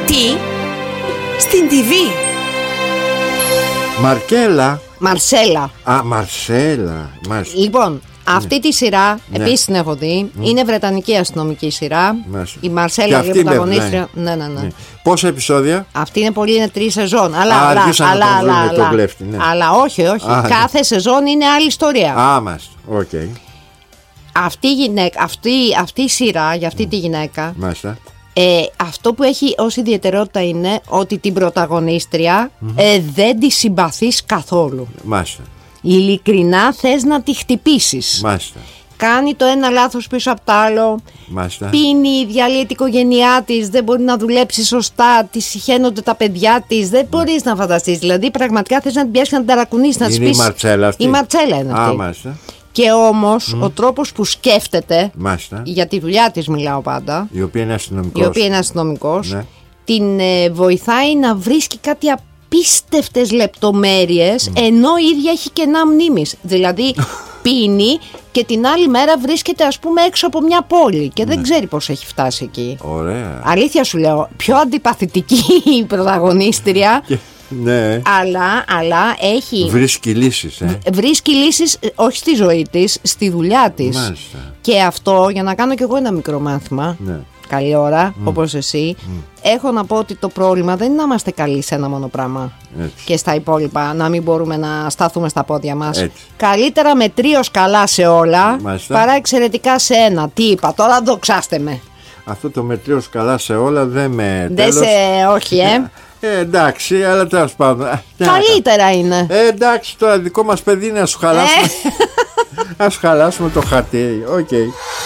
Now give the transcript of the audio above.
Τι? Στην TV. Μαρσέλα. Α, Μαρσέλα. Λοιπόν, αυτή τη σειρά επίσης την έχω δει. Είναι βρετανική αστυνομική σειρά. Η Μαρσέλα είναι πρωταγωνίστρια. Ναι. Πόσα επεισόδια? Αυτή είναι πολύ, είναι 3 σεζόν. Αλλά όχι. Κάθε σεζόν είναι άλλη ιστορία. Μάλιστα. Οκ. Αυτή η σειρά για αυτή τη γυναίκα. Μάλιστα. Αυτό που έχει ως ιδιαιτερότητα είναι ότι την πρωταγωνίστρια δεν τη συμπαθείς καθόλου. Μάλιστα. Ειλικρινά θες να τη χτυπήσεις. Μάλιστα. Κάνει το ένα λάθος πίσω από το άλλο. Μάλιστα. Πίνει, διαλύει την οικογένειά της, δεν μπορεί να δουλέψει σωστά, τη συχαίνονται τα παιδιά της. Δεν μπορείς να φανταστείς. Δηλαδή, πραγματικά θες να την πιάσεις, να την ταρακουνήσεις, να της πεις. Η Μαρτσέλα αυτή. Η Μαρτσέλα είναι αυτή. Μάλιστα. Και όμως ο τρόπος που σκέφτεται, μάλιστα, για τη δουλειά της μιλάω πάντα, η οποία είναι αστυνομικός, ναι, την βοηθάει να βρίσκει κάτι απίστευτες λεπτομέρειες, ενώ η ίδια έχει κενά μνήμης. Δηλαδή πίνει και την άλλη μέρα βρίσκεται, ας πούμε, έξω από μια πόλη και δεν ξέρει πώς έχει φτάσει εκεί. Ωραία. Αλήθεια σου λέω, πιο αντιπαθητική η πρωταγωνίστρια. Ναι. Αλλά έχει. Βρίσκει λύσεις. Βρίσκει λύσεις, όχι στη ζωή της, στη δουλειά της. Μάλιστα. Και αυτό, για να κάνω κι εγώ ένα μικρό μάθημα. Ναι. Καλή ώρα, όπως εσύ. Έχω να πω ότι το πρόβλημα δεν είναι να είμαστε καλοί σε ένα μόνο πράγμα. Έτσι. Και στα υπόλοιπα να μην μπορούμε να σταθούμε στα πόδια μας. Έτσι. Καλύτερα μετρίως καλά σε όλα, μάλιστα, παρά εξαιρετικά σε ένα. Τι είπα, τώρα δοξάστε με. Αυτό το μετρίως καλά σε όλα δεν με. Δεν σε. Όχι, εντάξει, αλλά τέλος πάντων. Καλύτερα είναι. Εντάξει, τώρα δικό μας παιδί είναι να σου χαλάσουμε. Ας χαλάσουμε το χαρτί. Οκ.